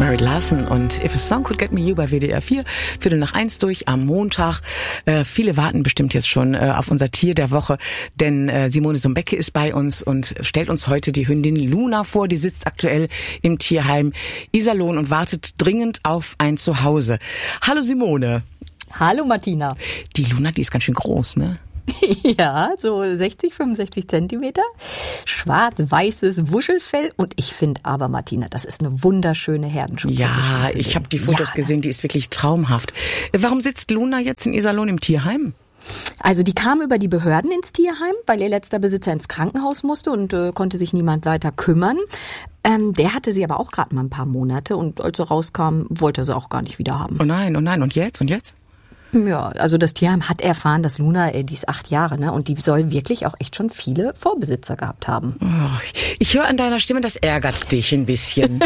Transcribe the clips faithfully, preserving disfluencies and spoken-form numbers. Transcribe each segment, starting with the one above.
Mary Larson und If a Song Could Get Me You bei W D R vier. Viertel nach eins durch am Montag. Äh, viele warten bestimmt jetzt schon äh, auf unser Tier der Woche, denn äh, Simone Sumbecke ist bei uns und stellt uns heute die Hündin Luna vor. Die sitzt aktuell im Tierheim Iserlohn und wartet dringend auf ein Zuhause. Hallo Simone. Hallo Martina. Die Luna, die ist ganz schön groß, ne? Ja, so sechzig, fünfundsechzig Zentimeter, schwarz-weißes Wuschelfell und ich finde aber, Martina, das ist eine wunderschöne Herdenschutzhündin. Ja, ich habe die Fotos ja. gesehen, die ist wirklich traumhaft. Warum sitzt Luna jetzt in Iserlohn im Tierheim? Also die kam über die Behörden ins Tierheim, weil ihr letzter Besitzer ins Krankenhaus musste und äh, konnte sich niemand weiter kümmern. Ähm, der hatte sie aber auch gerade mal ein paar Monate und als sie rauskam, wollte er sie auch gar nicht wieder haben. Oh nein, oh nein, und jetzt, und jetzt? Ja, also das Tierheim hat erfahren, dass Luna, die ist acht Jahre, ne, und die soll wirklich auch echt schon viele Vorbesitzer gehabt haben. Oh, ich höre an deiner Stimme, das ärgert dich ein bisschen.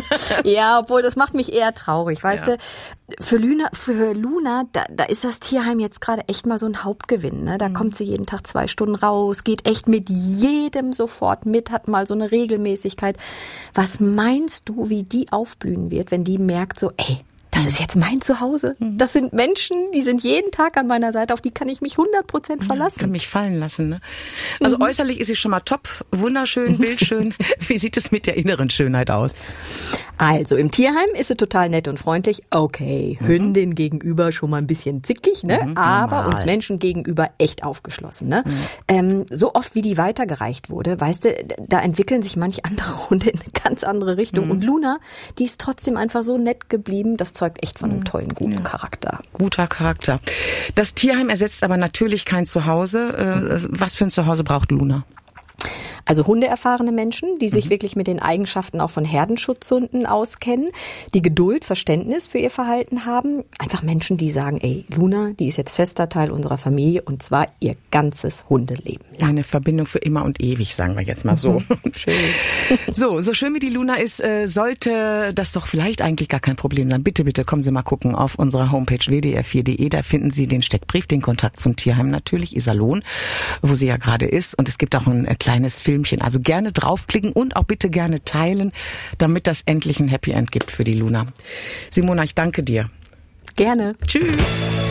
Ja, obwohl das macht mich eher traurig, weißt ja. du. Für Luna, für Luna, da, da ist das Tierheim jetzt gerade echt mal so ein Hauptgewinn, ne. Da mhm. kommt sie jeden Tag zwei Stunden raus, geht echt mit jedem sofort mit, hat mal so eine Regelmäßigkeit. Was meinst du, wie die aufblühen wird, wenn die merkt so, ey, das ist jetzt mein Zuhause. Das sind Menschen, die sind jeden Tag an meiner Seite, auf die kann ich mich hundert Prozent verlassen. Ja, kann mich fallen lassen, ne? Also mhm. äußerlich ist sie schon mal top, wunderschön, bildschön. Wie sieht es mit der inneren Schönheit aus? Also im Tierheim ist sie total nett und freundlich. Okay, mhm. Hündin gegenüber schon mal ein bisschen zickig, ne? Mhm, aber normal. Uns Menschen gegenüber echt aufgeschlossen, ne? Mhm. Ähm, so oft wie die weitergereicht wurde, weißt du, da entwickeln sich manch andere Hunde in eine ganz andere Richtung. Mhm. Und Luna, die ist trotzdem einfach so nett geblieben, das zeugt echt von einem tollen, guten ja. Charakter. Guter Charakter. Das Tierheim ersetzt aber natürlich kein Zuhause. Was für ein Zuhause braucht Luna? Also hundeerfahrene Menschen, die sich mhm. wirklich mit den Eigenschaften auch von Herdenschutzhunden auskennen, die Geduld, Verständnis für ihr Verhalten haben. Einfach Menschen, die sagen, ey, Luna, die ist jetzt fester Teil unserer Familie und zwar ihr ganzes Hundeleben. Ja. Eine Verbindung für immer und ewig, sagen wir jetzt mal so. Mhm. Schön. So, so schön wie die Luna ist, sollte das doch vielleicht eigentlich gar kein Problem sein. Bitte, bitte kommen Sie mal gucken auf unserer Homepage w d r vier punkt d e. Da finden Sie den Steckbrief, den Kontakt zum Tierheim natürlich, Iserlohn, wo sie ja gerade ist. Und es gibt auch ein kleines Film. Also gerne draufklicken und auch bitte gerne teilen, damit das endlich ein Happy End gibt für die Luna. Simona, ich danke dir. Gerne. Tschüss.